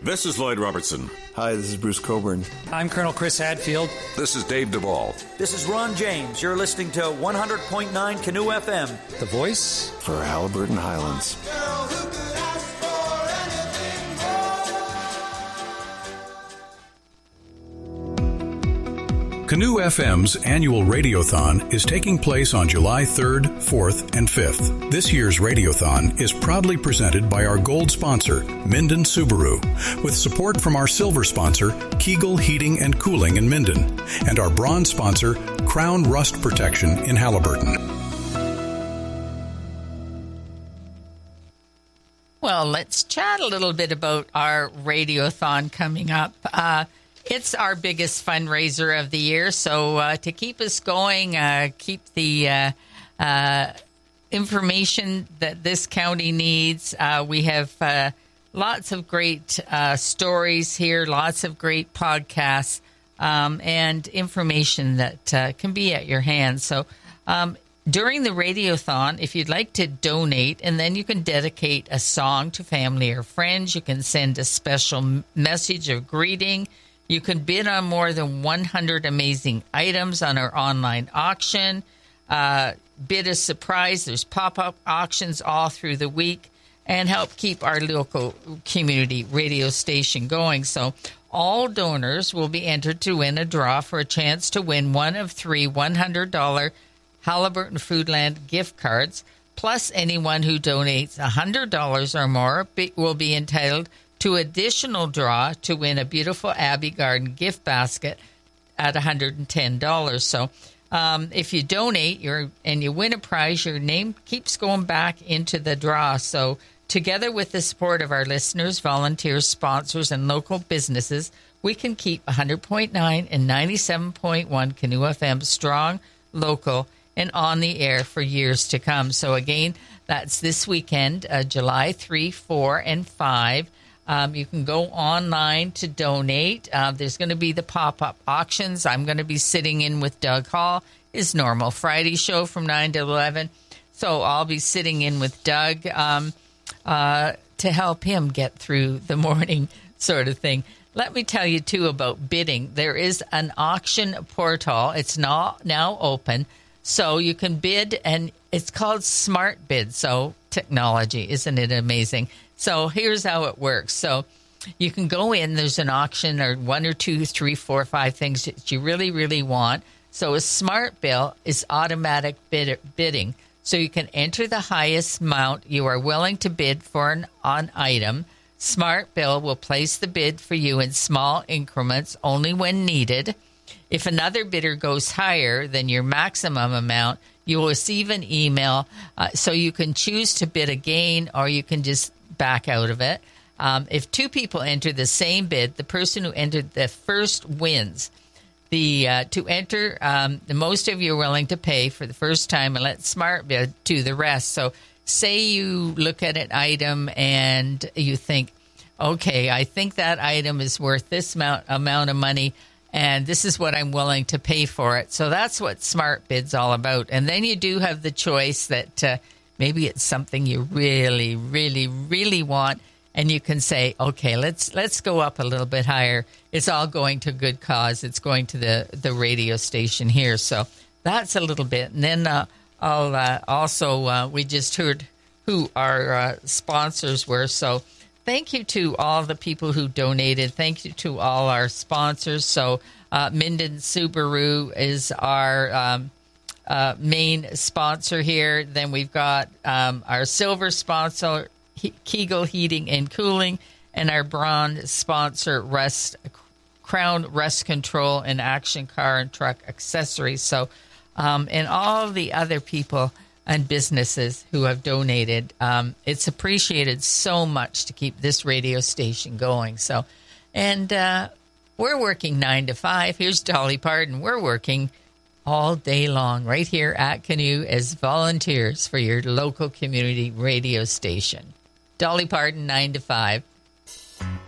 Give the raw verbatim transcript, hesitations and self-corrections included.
This is Lloyd Robertson. Hi, this is Bruce Coburn. I'm Colonel Chris Hadfield. This is Dave Duvall. This is Ron James. You're listening to one hundred point nine Canoe F M. The voice for Haliburton Highlands. Canoe F M's annual Radiothon is taking place on July third, fourth, and fifth. This year's Radiothon is proudly presented by our gold sponsor, Minden Subaru, with support from our silver sponsor, Kegel Heating and Cooling in Minden, and our bronze sponsor, Crown Rust Protection in Haliburton. Well, let's chat a little bit about our Radiothon coming up. Uh, It's our biggest fundraiser of the year, so uh, to keep us going, uh, keep the uh, uh, information that this county needs, uh, we have uh, lots of great uh, stories here, lots of great podcasts, um, and information that uh, can be at your hands. So um, during the Radiothon, if you'd like to donate, and then you can dedicate a song to family or friends, you can send a special message of greeting. You can bid on more than one hundred amazing items on our online auction. Uh, bid a surprise. There's pop-up auctions all through the week and help keep our local community radio station going. So all donors will be entered to win a draw for a chance to win one of three one hundred dollars Haliburton Foodland gift cards. Plus, anyone who donates one hundred dollars or more be, will be entitled to additional draw to win a beautiful Abbey Garden gift basket at one hundred ten dollars. So um, if you donate your and you win a prize, your name keeps going back into the draw. So together with the support of our listeners, volunteers, sponsors, and local businesses, we can keep one hundred point nine and ninety-seven point one Canoe F M strong, local, and on the air for years to come. So again, that's this weekend, uh, July third, fourth, and fifth. Um, you can go online to donate. Uh, there's going to be the pop-up auctions. I'm going to be sitting in with Doug Hall, his normal Friday show from nine to eleven. So I'll be sitting in with Doug um, uh, to help him get through the morning sort of thing. Let me tell you, too, about bidding. There is an auction portal. It's not now open. So you can bid, and it's called Smart Bid. So technology, isn't it amazing? So here's how it works. So you can go in, there's an auction or one or two, three, four, five things that you really, really want. So a smart bill is automatic bid- bidding. So you can enter the highest amount you are willing to bid for an on item. Smart bill will place the bid for you in small increments only when needed. If another bidder goes higher than your maximum amount, you will receive an email. Uh, so you can choose to bid again, or you can just back out of it. Um, if two people enter the same bid, the person who entered the first wins. The uh, to enter, um, the most of you are willing to pay for the first time, and let Smart Bid do the rest. So say you look at an item and you think, okay, I think that item is worth this amount, amount of money, and this is what I'm willing to pay for it. So that's what Smart Bid's all about. And then you do have the choice that uh, maybe it's something you really, really, really want, and you can say, okay, let's let's go up a little bit higher. It's all going to good cause. It's going to the, the radio station here. So that's a little bit. And then uh, I'll uh, also, uh, we just heard who our uh, sponsors were. So thank you to all the people who donated. Thank you to all our sponsors. So uh, Minden Subaru is our um, uh, main sponsor here. Then we've got um, our silver sponsor, he- Kegel Heating and Cooling, and our bronze sponsor, Rust, Crown Rust Control and Action Car and Truck Accessories. So, um, and all the other people and businesses who have donated. Um, it's appreciated so much to keep this radio station going. So, and uh, we're working nine to five. Here's Dolly Parton. We're working all day long right here at Canoe as volunteers for your local community radio station. Dolly Parton, nine to five.